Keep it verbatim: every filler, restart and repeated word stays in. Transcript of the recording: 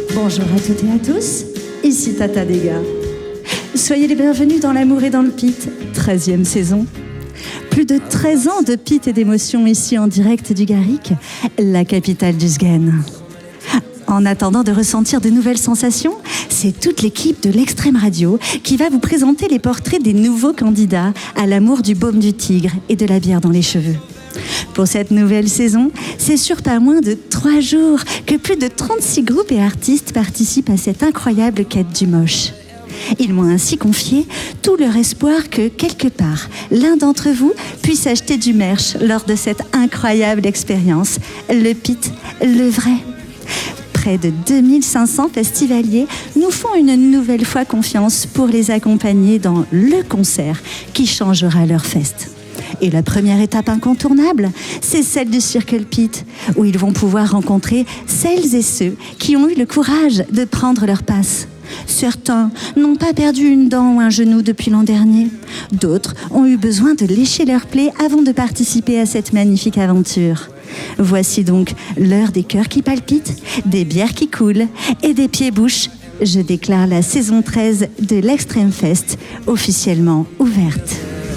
Bonjour à toutes et à tous, ici Tata Dega. Soyez les bienvenus dans l'amour et dans le pit, treizième saison. Plus de treize ans de pit et d'émotion ici en direct du Garric, la capitale du Sgen. En attendant de ressentir de nouvelles sensations, c'est toute l'équipe de l'Extrême Radio qui va vous présenter les portraits des nouveaux candidats à l'amour du baume du tigre et de la bière dans les cheveux. Pour cette nouvelle saison, c'est sur pas moins de trois jours que plus de trente-six groupes et artistes participent à cette incroyable quête du moche. Ils m'ont ainsi confié tout leur espoir que, quelque part, l'un d'entre vous puisse acheter du merch lors de cette incroyable expérience. Le pit, le vrai. Près de deux mille cinq cents festivaliers nous font une nouvelle fois confiance pour les accompagner dans le concert qui changera leur fest. Et la première étape incontournable, c'est celle du Circle Pit, où ils vont pouvoir rencontrer celles et ceux qui ont eu le courage de prendre leur passe. Certains n'ont pas perdu une dent ou un genou depuis l'an dernier. D'autres ont eu besoin de lécher leur plaie avant de participer à cette magnifique aventure. Voici donc l'heure des cœurs qui palpitent, des bières qui coulent et des pieds-bouches. Je déclare la saison treize de l'Extrême Fest officiellement ouverte.